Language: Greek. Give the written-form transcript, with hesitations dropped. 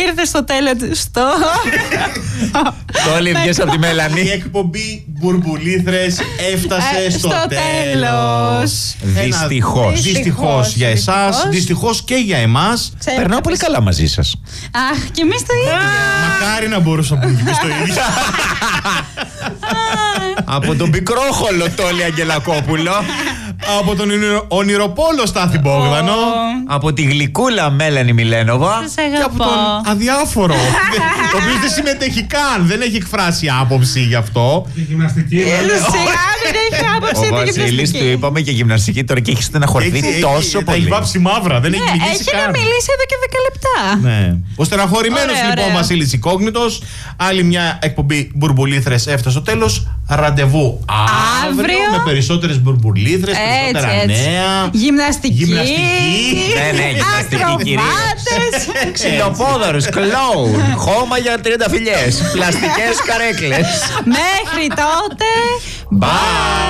ήρθε στο τέλος. Το όλοι βγες από τη Μελανή. Η εκπομπή Μπουρμπουλήθρες έφτασε στο τέλος. Δυστυχώς για εσάς, δυστυχώς και για εμάς. Περνάω πολύ καλά μαζί σας. Αχ, και εμείς το ίδιο. Μακάρι να μπορούσα να πούμε στο ίδιο. Από τον πικρόχολο Τόλι Αγγελακόπουλο. Από τον ονειροπόλο Στάθη Μπόγδανο. Από τη γλυκούλα Μέλανη Μιλένοβα. Σας Και από αγαπώ. τον αδιάφορο, ο οποίος δεν συμμετέχει καν, δεν έχει εκφράσει άποψη γι' αυτό. Η γυμναστική. Σιγά μην έχει άποψη Ο για Βασίλης γυμναστική. του είπαμε και γυμναστική τώρα και έχει στεναχωρηθεί τόσο Τα έχει πολύ. βάψει μαύρα, δεν έχει μιλήσει Έχει να καν. μιλήσει εδώ και 10 λεπτά. Ναι. Ο στεναχωρημένος Ωραία, λοιπόν ωραία. Βασίλης Ικόγνητος. Άλλη μια εκπομπή Μπουρμπουλήθρες έφτασε στο τέλος. Ραντεβού αύριο με περισσότερες Μπουρμπουλήθρες, περισσότερα νέα. Γυμναστική. Ναι, γυμναστική κυρίως. Ακροβάτες. Ξυλοπόδαρους, κλόουν, χώμα για 30 φιλιές, πλαστικές καρέκλες. Μέχρι τότε. Bye.